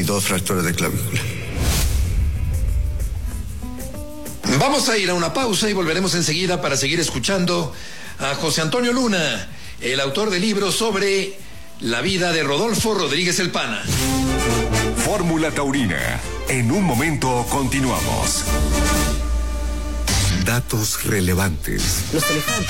y 2 fracturas de clavícula. Vamos a ir a una pausa y volveremos enseguida para seguir escuchando a José Antonio Luna, el autor del libro sobre la vida de Rodolfo Rodríguez el Pana. Fórmula Taurina. En un momento continuamos. Datos relevantes. Los elefantes